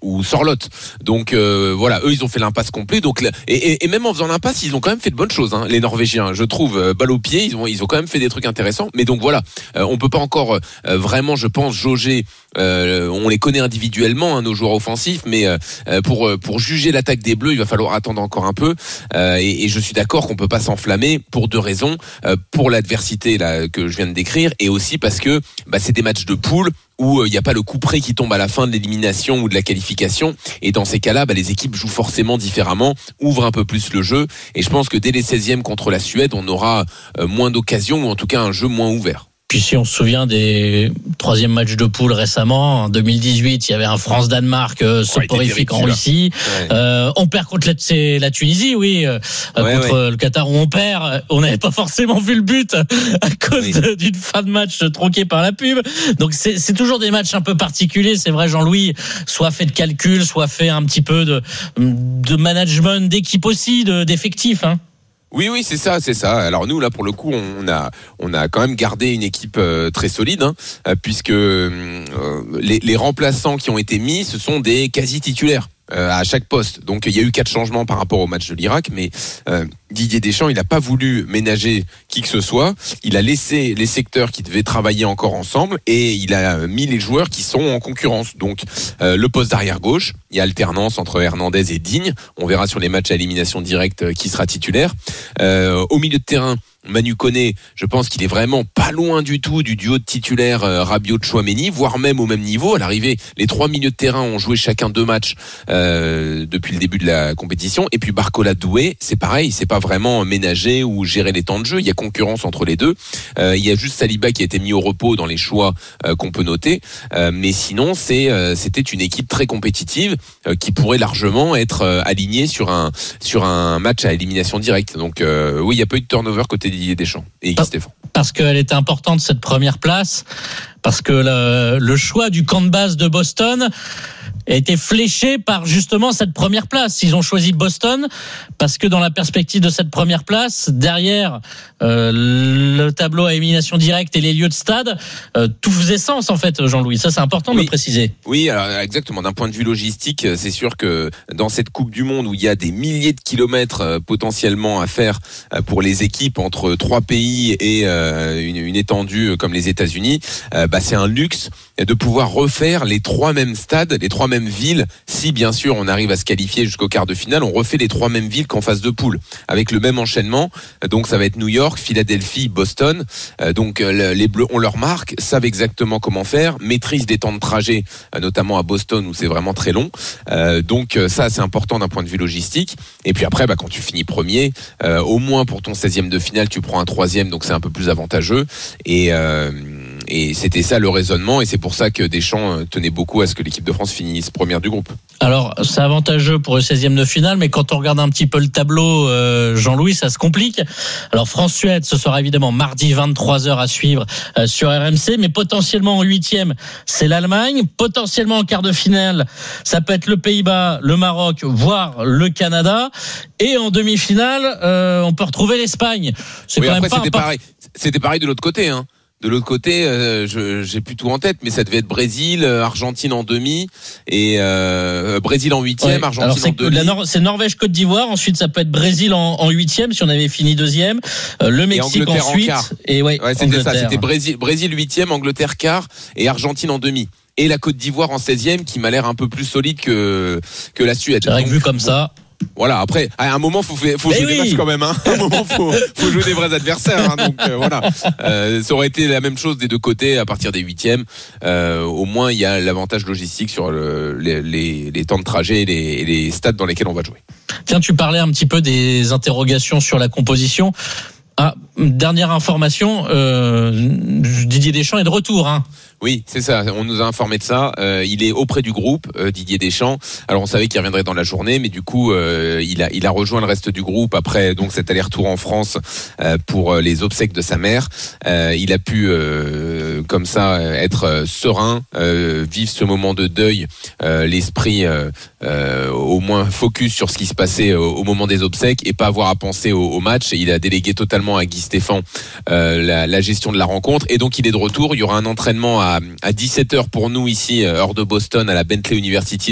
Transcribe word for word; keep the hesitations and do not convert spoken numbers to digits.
ou Sorloth. Donc euh, voilà, eux ils ont fait l'impasse complète. Donc et, et, et même en faisant l'impasse, ils ont quand même fait de bonnes choses, hein, les Norvégiens. Je trouve euh, balle au pied, ils ont ils ont quand même fait des trucs intéressants. Mais donc voilà, euh, on peut pas encore euh, vraiment, je pense, jauger. Euh, on les connaît individuellement, hein, nos joueurs offensifs, mais euh, pour pour juger l'attaque des Bleus, il va falloir attendre encore un peu. Euh, et, et je suis d'accord qu'on peut pas s'enflammer pour deux raisons. Euh, pour l'adversité là que je viens de décrire, et aussi parce que bah, c'est des matchs de poule où il euh, n'y a pas le coup près qui tombe à la fin de l'élimination ou de la qualification, et dans ces cas-là bah, les équipes jouent forcément différemment, ouvrent un peu plus le jeu, et je pense que dès les seizièmes contre la Suède on aura euh, moins d'occasions, ou en tout cas un jeu moins ouvert. Puis si on se souvient des troisième matchs de poule récemment, en deux mille dix-huit, il y avait un France-Danemark euh, soporifique ouais, en Russie. Ouais. Euh, on perd contre la, c'est la Tunisie, oui, euh, ouais, contre ouais. le Qatar où on perd. On n'avait pas forcément vu le but à cause oui. de, d'une fin de match tronquée par la pub. Donc c'est, c'est toujours des matchs un peu particuliers, c'est vrai, Jean-Louis. Soit fait de calcul, soit fait un petit peu de, de management d'équipe aussi, de, d'effectifs, hein. Oui, oui, c'est ça, c'est ça. Alors nous, là, pour le coup, on a, on a quand même gardé une équipe euh, très solide, hein, puisque euh, les, les remplaçants qui ont été mis, ce sont des quasi titulaires euh, à chaque poste. Donc il y a eu quatre changements par rapport au match de l'Irak, mais euh, Didier Deschamps, il n'a pas voulu ménager qui que ce soit. Il a laissé les secteurs qui devaient travailler encore ensemble, et il a mis les joueurs qui sont en concurrence. Donc euh, le poste d'arrière gauche, il y a alternance entre Hernandez et Digne. On verra sur les matchs à élimination directe qui sera titulaire. Euh, au milieu de terrain, Manu Koné, je pense qu'il est vraiment pas loin du tout du duo de titulaires euh, Rabiot-Chouameni, voire même au même niveau. À l'arrivée, les trois milieux de terrain ont joué chacun deux matchs euh, depuis le début de la compétition. Et puis Barcola Doué, c'est pareil, c'est pas vraiment ménager ou gérer les temps de jeu. Il y a concurrence entre les deux. Euh, il y a juste Saliba qui a été mis au repos dans les choix euh, qu'on peut noter. Euh, mais sinon, c'est euh, c'était une équipe très compétitive euh, qui pourrait largement être euh, alignée sur un sur un match à élimination directe. Donc euh, oui, il y a pas eu de turnover côté Didier Deschamps et Guy Stéphane. Parce qu'elle était importante cette première place, parce que le, le choix du camp de base de Boston a été fléché par justement cette première place. Ils ont choisi Boston parce que dans la perspective de cette première place, derrière euh, le tableau à élimination directe et les lieux de stade, euh, tout faisait sens en fait, Jean-Louis. Ça, c'est important oui. de le préciser. Oui, alors, exactement. D'un point de vue logistique, c'est sûr que dans cette Coupe du Monde où il y a des milliers de kilomètres euh, potentiellement à faire euh, pour les équipes entre trois pays et euh, une, une étendue comme les États-Unis, euh, bah, c'est un luxe de pouvoir refaire les trois mêmes stades, les trois mêmes villes. Si bien sûr on arrive à se qualifier jusqu'au quart de finale, on refait les trois mêmes villes qu'en phase de poule, avec le même enchaînement. Donc ça va être New York, Philadelphie, Boston. Donc les Bleus ont leur marque, savent exactement comment faire, maîtrisent des temps de trajet, notamment à Boston où c'est vraiment très long. Donc ça c'est important d'un point de vue logistique. Et puis après, bah, quand tu finis premier, euh, au moins pour ton seizième de finale, tu prends un troisième, donc c'est un peu plus avantageux. Et euh, Et c'était ça le raisonnement, et c'est pour ça que Deschamps tenait beaucoup à ce que l'équipe de France finisse première du groupe. Alors, c'est avantageux pour le seizième de finale, mais quand on regarde un petit peu le tableau, euh, Jean-Louis, ça se complique. Alors, France-Suède, ce sera évidemment mardi vingt-trois heures à suivre euh, sur R M C, mais potentiellement en huitième, c'est l'Allemagne. Potentiellement en quart de finale, ça peut être le Pays-Bas, le Maroc, voire le Canada. Et en demi-finale, euh, on peut retrouver l'Espagne. C'est oui, quand après, même pas c'était un... pareil. C'était pareil de l'autre côté, hein. De l'autre côté, euh, je, j'ai plus tout en tête, mais ça devait être Brésil, Argentine en demi, et euh, Brésil en huitième, ouais. Argentine Alors c'est en demi. La Nor- c'est Norvège-Côte d'Ivoire. Ensuite, ça peut être Brésil en, en huitième si on avait fini deuxième. Euh, le Mexique ensuite. En et ouais, ouais c'était Angleterre. ça. C'était Brésil, Brésil huitième, Angleterre quart et Argentine en demi. Et la Côte d'Ivoire en seizième, qui m'a l'air un peu plus solide que que la Suède. C'est vrai que vu comme bon, ça. Voilà, après, à un moment, faut, faut jouer oui. des matchs quand même. Hein. À un moment, faut, faut jouer des vrais adversaires. Hein. Donc euh, voilà, euh, ça aurait été la même chose des deux côtés à partir des huitièmes. Euh, au moins, il y a l'avantage logistique sur le, les, les, les temps de trajet et les, et les stades dans lesquels on va jouer. Tiens, tu parlais un petit peu des interrogations sur la composition. Ah, dernière information, euh, Didier Deschamps est de retour, hein. Oui, c'est ça. On nous a informé de ça. Euh, il est auprès du groupe, euh, Didier Deschamps. Alors on savait qu'il reviendrait dans la journée, mais du coup, euh, il a il a rejoint le reste du groupe après donc cet aller-retour en France euh, pour les obsèques de sa mère. Euh, il a pu euh, comme ça être serein, euh, vivre ce moment de deuil, euh, l'esprit euh, euh, au moins focus sur ce qui se passait au, au moment des obsèques et pas avoir à penser au, au match. Et il a délégué totalement à Guy Stéphane euh, la, la gestion de la rencontre. Et donc il est de retour. Il y aura un entraînement à à dix-sept heures pour nous ici, heure de Boston, à la Bentley University